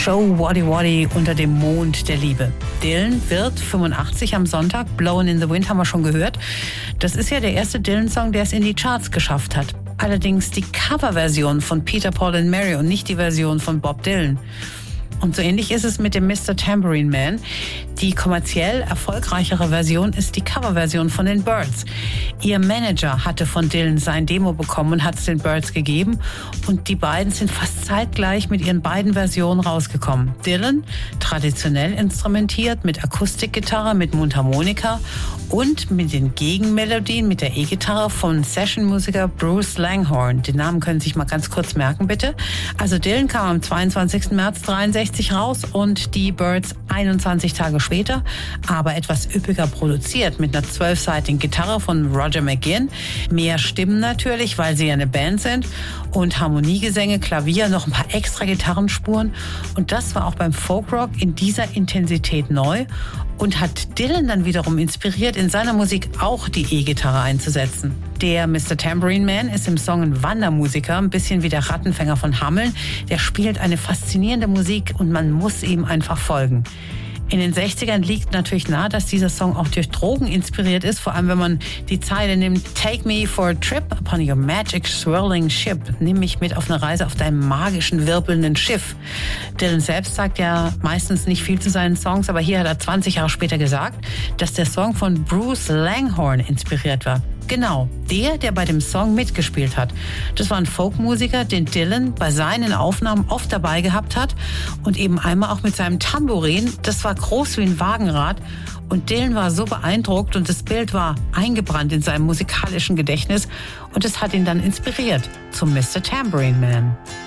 Show Waddy Waddy unter dem Mond der Liebe. Dylan wird 85 am Sonntag. Blowin' in the Wind haben wir schon gehört. Das ist ja der erste Dylan-Song, der es in die Charts geschafft hat. Allerdings die Coverversion von Peter, Paul and Mary und nicht die Version von Bob Dylan. Und so ähnlich ist es mit dem Mr. Tambourine Man. Die kommerziell erfolgreichere Version ist die Coverversion von den Byrds. Ihr Manager hatte von Dylan sein Demo bekommen und hat es den Byrds gegeben. Und die beiden sind fast zeitgleich mit ihren beiden Versionen rausgekommen. Dylan, traditionell instrumentiert, mit Akustikgitarre, mit Mundharmonika und mit den Gegenmelodien, mit der E-Gitarre von Sessionmusiker Bruce Langhorne. Den Namen können Sie sich mal ganz kurz merken, bitte. Also Dylan kam am 22. März 63 raus und die Byrds 21 Tage später, aber etwas üppiger produziert mit einer 12-seitigen Gitarre von Roger McGuinn. Mehr Stimmen natürlich, weil sie ja eine Band sind, und Harmoniegesänge, Klavier, noch ein paar extra Gitarrenspuren. Und das war auch beim Folkrock in dieser Intensität neu und hat Dylan dann wiederum inspiriert, in seiner Musik auch die E-Gitarre einzusetzen. Der Mr. Tambourine Man ist im Song ein Wandermusiker, ein bisschen wie der Rattenfänger von Hameln. Der spielt eine faszinierende Musik und man muss ihm einfach folgen. In den 60ern liegt natürlich nahe, dass dieser Song auch durch Drogen inspiriert ist, vor allem wenn man die Zeile nimmt: Take me for a trip upon your magic swirling ship. Nimm mich mit auf eine Reise auf deinem magischen, wirbelnden Schiff. Dylan selbst sagt ja meistens nicht viel zu seinen Songs, aber hier hat er 20 Jahre später gesagt, dass der Song von Bruce Langhorne inspiriert war. Genau, der bei dem Song mitgespielt hat. Das war ein Folkmusiker, den Dylan bei seinen Aufnahmen oft dabei gehabt hat und eben einmal auch mit seinem Tambourin. Das war groß wie ein Wagenrad und Dylan war so beeindruckt und das Bild war eingebrannt in seinem musikalischen Gedächtnis und es hat ihn dann inspiriert zum Mr. Tambourine Man.